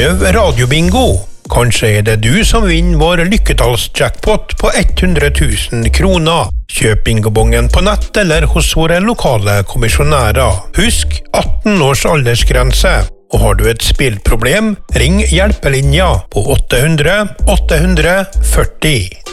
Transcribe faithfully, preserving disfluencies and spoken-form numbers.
Prøv radiobingo. Kanskje er det du som vinner vår lykketallsjackpot på hundre tusen kroner. Kjøp bingobongen på nett eller hos våre lokale kommisjonærer. Husk atten års aldersgrense. Og har du et spillproblem, ring hjelpelinja på åtte hundre åtte hundre førti.